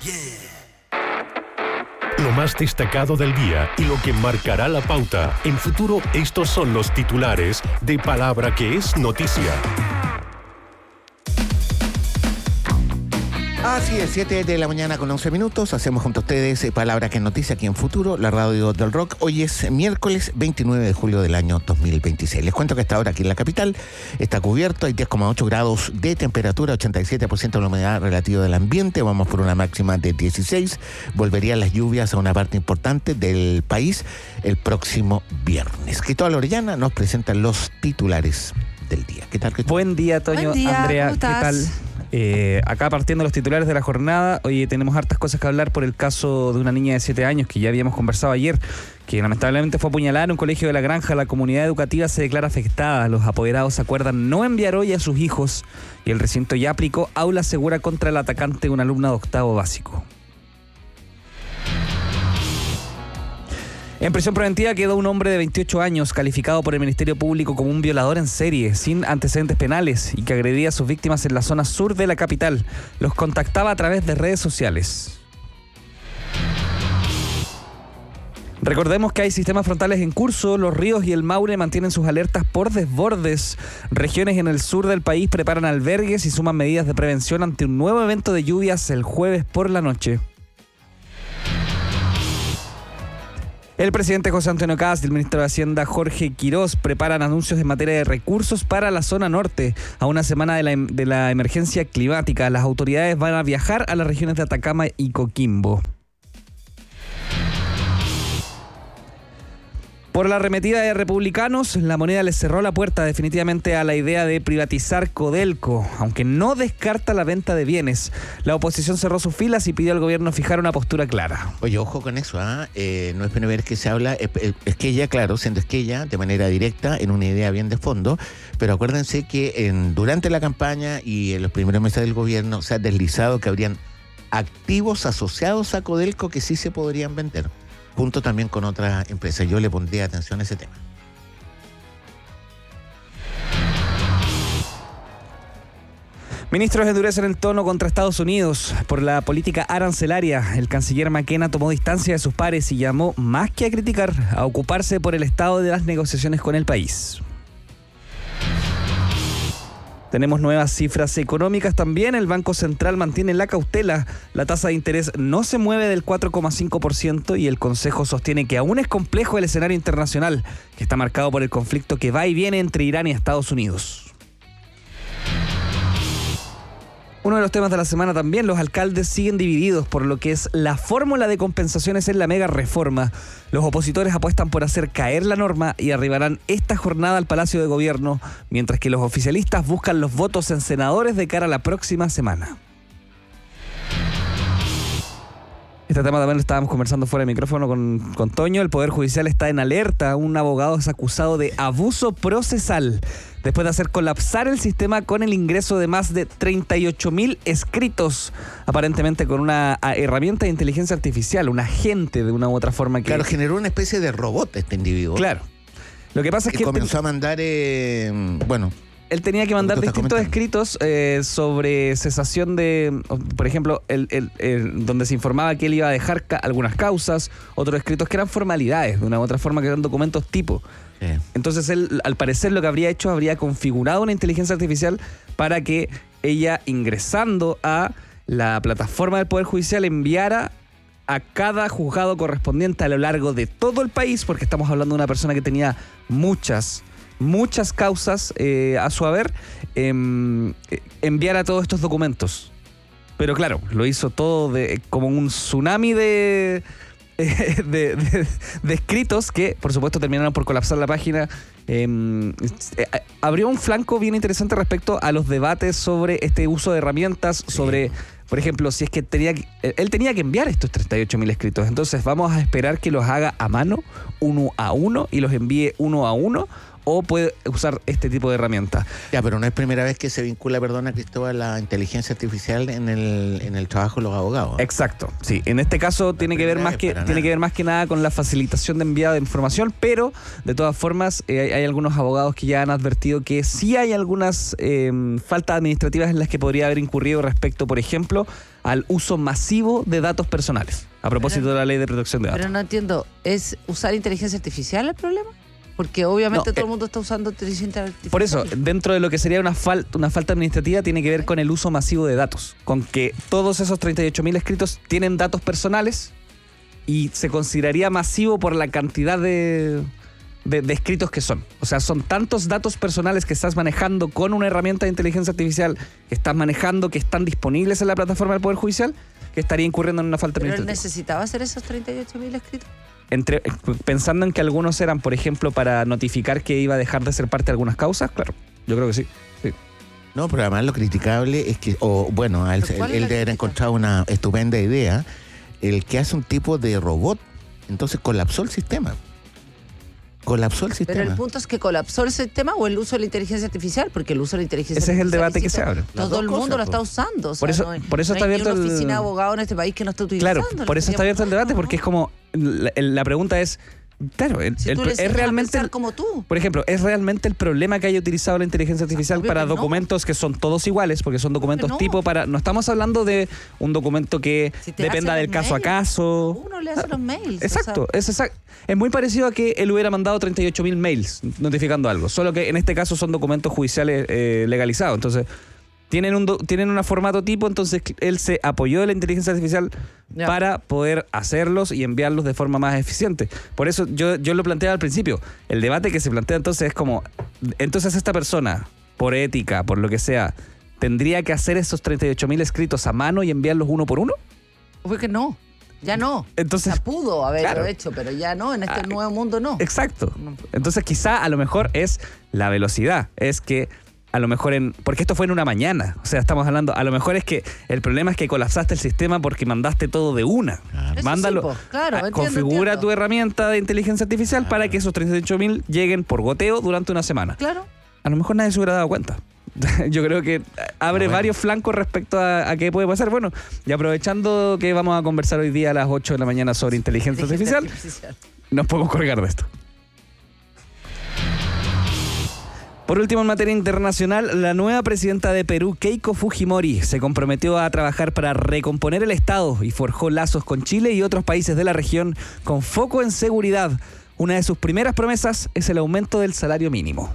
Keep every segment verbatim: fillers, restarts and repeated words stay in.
Lo más destacado del día y lo que marcará la pauta. En Futuro, estos son los titulares de Palabra que es noticia. Así es, siete de la mañana con once minutos. Hacemos junto a ustedes eh, Palabra que es noticia aquí en Futuro, la radio del rock. Hoy es miércoles veintinueve de julio del año dos mil veintiséis. Les cuento que esta hora aquí en la capital está cubierto, hay diez coma ocho grados de temperatura, ochenta y siete por ciento de la humedad relativa del ambiente. Vamos por una máxima de dieciséis. Volverían las lluvias a una parte importante del país el próximo viernes. Cristóbal Orellana nos presenta los titulares del día. ¿Qué tal, Cristóbal? Buen día, Toño. Buen día, Andrea, ¿cómo estás? ¿qué tal? Eh, acá partiendo los titulares de la jornada, hoy tenemos hartas cosas que hablar por el caso de una niña de siete años que ya habíamos conversado ayer, que lamentablemente fue apuñalada en un colegio de La Granja. La comunidad educativa se declara afectada. Los apoderados acuerdan no enviar hoy a sus hijos y el recinto ya aplicó aula segura contra el atacante, una alumna de octavo básico. En prisión preventiva quedó un hombre de veintiocho años calificado por el Ministerio Público como un violador en serie, sin antecedentes penales y que agredía a sus víctimas en la zona sur de la capital. Los contactaba a través de redes sociales. Recordemos que hay sistemas frontales en curso. Los Ríos y el Maule mantienen sus alertas por desbordes. Regiones en el sur del país preparan albergues y suman medidas de prevención ante un nuevo evento de lluvias el jueves por la noche. El presidente José Antonio Kast y el ministro de Hacienda Jorge Quirós preparan anuncios en materia de recursos para la zona norte. A una semana de la, de la emergencia climática, las autoridades van a viajar a las regiones de Atacama y Coquimbo. Por la arremetida de republicanos, la Moneda les cerró la puerta definitivamente a la idea de privatizar Codelco, aunque no descarta la venta de bienes. La oposición cerró sus filas y pidió al gobierno fijar una postura clara. Oye, ojo con eso, ¿ah? ¿eh? No es pena ver que se habla, es, es que ella, claro, siendo es que ella, de manera directa, en una idea bien de fondo, pero acuérdense que en, durante la campaña y en los primeros meses del gobierno se ha deslizado que habrían activos asociados a Codelco que sí se podrían vender, junto también con otras empresas. Yo le pondría atención a ese tema. Ministros endurecen el tono contra Estados Unidos por la política arancelaria. El canciller McKenna tomó distancia de sus pares y llamó, más que a criticar, a ocuparse por el estado de las negociaciones con el país. Tenemos nuevas cifras económicas también. El Banco Central mantiene la cautela. La tasa de interés no se mueve del cuatro coma cinco por ciento y el Consejo sostiene que aún es complejo el escenario internacional, que está marcado por el conflicto que va y viene entre Irán y Estados Unidos. Uno de los temas de la semana también, los alcaldes siguen divididos por lo que es la fórmula de compensaciones en la mega reforma. Los opositores apuestan por hacer caer la norma y arribarán esta jornada al Palacio de Gobierno, mientras que los oficialistas buscan los votos en senadores de cara a la próxima semana. Este tema también lo estábamos conversando fuera de micrófono con, con Toño. El Poder Judicial está en alerta. Un abogado es acusado de abuso procesal después de hacer colapsar el sistema con el ingreso de más de treinta y ocho mil escritos, aparentemente con una herramienta de inteligencia artificial, un agente de una u otra forma. Que Claro, generó una especie de robot este individuo. Claro. Lo que pasa es que que comenzó a mandar, eh, bueno... Él tenía que mandar distintos escritos eh, sobre cesación de, por ejemplo, el, el, el, donde se informaba que él iba a dejar ca- algunas causas, otros escritos que eran formalidades, de una u otra forma que eran documentos tipo. Sí. Entonces él, al parecer, lo que habría hecho, habría configurado una inteligencia artificial para que ella, ingresando a la plataforma del Poder Judicial, enviara a cada juzgado correspondiente a lo largo de todo el país, porque estamos hablando de una persona que tenía muchas muchas causas eh, a su haber, eh, enviar a todos estos documentos. Pero claro, lo hizo todo de, como un tsunami de, de, de, de escritos que, por supuesto, terminaron por colapsar la página. Eh, eh, abrió un flanco bien interesante respecto a los debates sobre este uso de herramientas, sí. sobre... Por ejemplo, si es que tenía que, él tenía que enviar estos treinta y ocho mil escritos, entonces vamos a esperar que los haga a mano, uno a uno, y los envíe uno a uno, o puede usar este tipo de herramientas. Ya, pero no es primera vez que se vincula, perdona Cristóbal, la inteligencia artificial en el, en el trabajo de los abogados. Exacto, sí. En este caso tiene que ver más que tiene que ver más que nada con la facilitación de enviado de información, pero de todas formas eh, hay, hay algunos abogados que ya han advertido que sí hay algunas eh, faltas administrativas en las que podría haber incurrido respecto, por ejemplo, al uso masivo de datos personales, a propósito pero, de la ley de protección de datos. Pero no entiendo, ¿es usar inteligencia artificial el problema? Porque obviamente no, todo eh, el mundo está usando inteligencia artificial. Por eso, dentro de lo que sería una falta, una falta administrativa tiene que ver con el uso masivo de datos, con que todos esos treinta y ocho mil escritos tienen datos personales y se consideraría masivo por la cantidad de... De, de escritos que son. O sea, son tantos datos personales que estás manejando con una herramienta de inteligencia artificial que estás manejando, que están disponibles en la plataforma del Poder Judicial, que estaría incurriendo en una falta administrativa. ¿Pero él necesitaba hacer esos treinta y ocho mil escritos? Entre, pensando en que algunos eran, por ejemplo, para notificar que iba a dejar de ser parte de algunas causas, claro, yo creo que sí. sí. No, pero además lo criticable es que, o bueno, él, él, él debe haber encontrado una estupenda idea, el que hace un tipo de robot, entonces colapsó el sistema. Colapsó el sistema. Pero el punto es que colapsó el sistema o el uso de la inteligencia artificial, porque el uso de la inteligencia Ese artificial... Ese es el debate que se abre. Todo el mundo cosas, lo está usando. O sea, por eso, no hay, por eso no está hay abierto ni una el... oficina de abogados en este país que no está utilizando. Claro, por eso está abierto el debate, porque es como... La, la pregunta es... Claro, el, si el, es realmente el, como tú. Por ejemplo, ¿es realmente el problema que haya utilizado la inteligencia artificial para que documentos no. que son todos iguales? Porque son documentos no. tipo para... No estamos hablando de un documento que si dependa del caso mails, a caso. Uno le hace los mails. Exacto, o sea. es exacto. Es muy parecido a que él hubiera mandado treinta y ocho mil mails notificando algo. Solo que en este caso son documentos judiciales eh, legalizados. Entonces... Tienen un, do, tienen un formato tipo, entonces él se apoyó de la inteligencia artificial yeah. para poder hacerlos y enviarlos de forma más eficiente. Por eso yo, yo lo planteaba al principio. El debate que se plantea entonces es como, entonces esta persona, por ética, por lo que sea, ¿tendría que hacer esos treinta y ocho mil escritos a mano y enviarlos uno por uno? Pues que no. Ya no. Entonces, o sea, pudo haberlo claro. hecho, pero ya no, en este ah, nuevo mundo no. Exacto. Entonces quizá a lo mejor es la velocidad, es que a lo mejor en... Porque esto fue en una mañana. O sea, estamos hablando... A lo mejor es que el problema es que colapsaste el sistema porque mandaste todo de una. Claro. Mándalo. Sí, claro, entiendo, configura entiendo. tu herramienta de inteligencia artificial claro. para que esos treinta y ocho mil lleguen por goteo durante una semana. Claro. A lo mejor nadie se hubiera dado cuenta. Yo creo que abre no, bueno. varios flancos respecto a, a qué puede pasar. Bueno, y aprovechando que vamos a conversar hoy día a las ocho de la mañana sobre inteligencia, inteligencia artificial, artificial, nos podemos colgar de esto. Por último, en materia internacional, la nueva presidenta de Perú, Keiko Fujimori, se comprometió a trabajar para recomponer el Estado y forjó lazos con Chile y otros países de la región con foco en seguridad. Una de sus primeras promesas es el aumento del salario mínimo.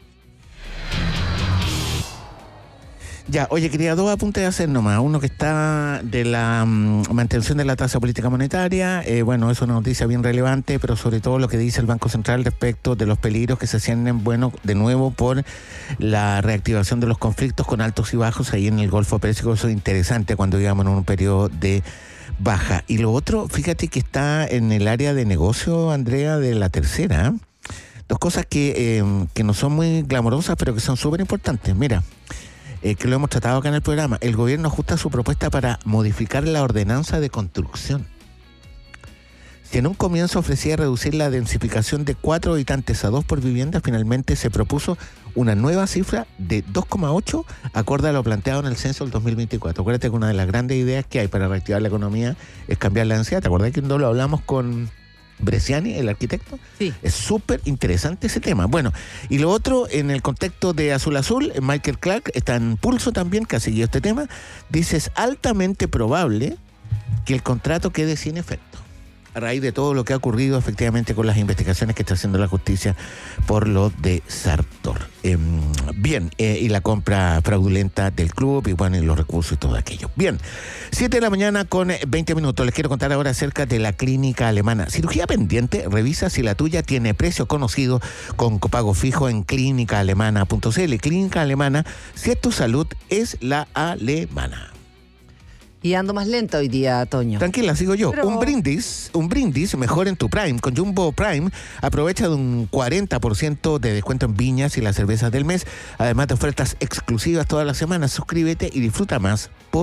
Ya, oye, quería dos apuntes de hacer nomás. Uno que está de la um, mantención de la tasa política monetaria. Eh, bueno, es una noticia bien relevante, pero sobre todo lo que dice el Banco Central respecto de los peligros que se sienten, bueno, de nuevo por la reactivación de los conflictos con altos y bajos ahí en el Golfo Pérsico. Eso es interesante cuando digamos en un periodo de baja. Y lo otro, fíjate que está en el área de negocio, Andrea, de La Tercera. Dos cosas que, eh, que no son muy glamorosas, pero que son súper importantes. Mira... Eh, que lo hemos tratado acá en el programa, el gobierno ajusta su propuesta para modificar la ordenanza de construcción. Si en un comienzo ofrecía reducir la densificación de cuatro habitantes a dos por vivienda, finalmente se propuso una nueva cifra de dos coma ocho, acorde a lo planteado en el censo del dos mil veinticuatro. Acuérdate que una de las grandes ideas que hay para reactivar la economía es cambiar la densidad. ¿Te acordás que no lo hablamos con Bresciani, el arquitecto? Sí. Es súper interesante ese tema. Bueno, y lo otro, en el contexto de Azul Azul, Michael Clark está en Pulso también, que ha seguido este tema, dice: es altamente probable que el contrato quede sin efecto, a raíz de todo lo que ha ocurrido efectivamente con las investigaciones que está haciendo la justicia por lo de Sartor. Eh, bien, eh, y la compra fraudulenta del club, y bueno, y los recursos y todo aquello. Bien, siete de la mañana con veinte minutos. Les quiero contar ahora acerca de la clínica alemana. Cirugía pendiente, revisa si la tuya tiene precio conocido con copago fijo en clínica alemana punto c l. Clínica Alemana, si es tu salud, es la alemana. Y ando más lenta hoy día, Toño. Tranquila, sigo yo. Pero... Un brindis, un brindis mejor en tu Prime. Con Jumbo Prime aprovecha de un cuarenta por ciento de descuento en viñas y las cervezas del mes. Además de ofertas exclusivas todas las semanas. Suscríbete y disfruta más por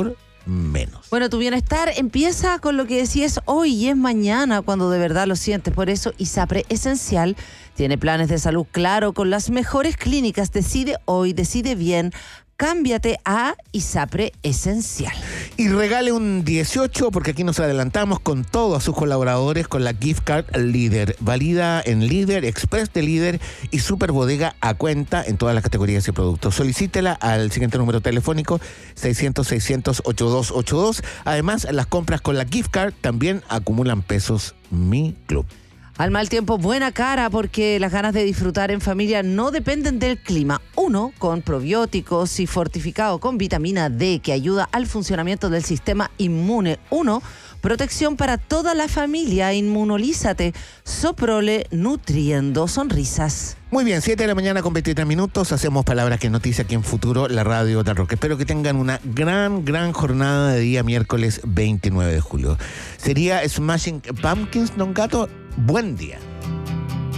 menos. Bueno, tu bienestar empieza con lo que decías hoy y es mañana cuando de verdad lo sientes. Por eso ISAPRE Esencial tiene planes de salud claro con las mejores clínicas. Decide hoy, decide bien. Cámbiate a ISAPRE Esencial. Y regale un dieciocho, porque aquí nos adelantamos con todos sus colaboradores con la Gift Card Líder. Valida en Líder, Express de Líder y Super Bodega a cuenta en todas las categorías y productos. Solicítela al siguiente número telefónico seiscientos, seiscientos, ochenta y dos ochenta y dos. Además, las compras con la Gift Card también acumulan pesos Mi Club. Al mal tiempo, buena cara, porque las ganas de disfrutar en familia no dependen del clima. Uno, con probióticos y fortificado con vitamina D, que ayuda al funcionamiento del sistema inmune. Uno, protección para toda la familia. Inmunolízate. Soprole, nutriendo sonrisas. Muy bien, siete de la mañana con veintitrés minutos. Hacemos Palabras que Noticia aquí en Futuro, la radio del rock. Espero que tengan una gran, gran jornada de día miércoles veintinueve de julio. Sería Smashing Pumpkins, Don Gato. Buen día.